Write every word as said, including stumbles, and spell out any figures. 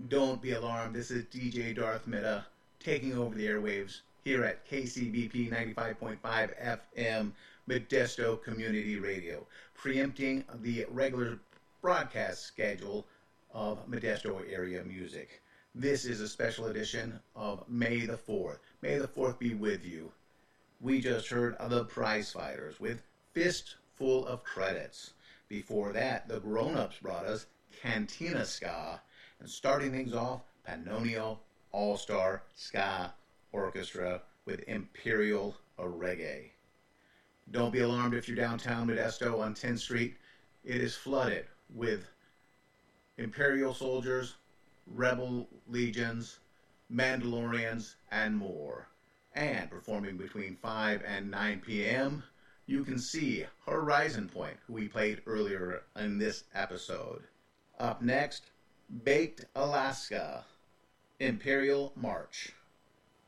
Don't be alarmed. This is D J Darth Mitta taking over the airwaves here at K C B P ninety-five point five F M Modesto Community Radio, preempting the regular broadcast schedule of Modesto area music. This is a special edition of May the fourth. May the fourth be with you. We just heard The Prize Fighters with Fistful of Credits. Before that, the Grown-Ups brought us Cantina Ska. And starting things off, Pannonio All-Star Ska Orchestra with Imperial Reggae. Don't be alarmed if you're downtown Modesto on tenth Street. It is flooded with Imperial soldiers, Rebel legions, Mandalorians, and more. And performing between five and nine p.m., you can see Horizon Point, who we played earlier in this episode. Up next, Baked Alaska, Imperial March.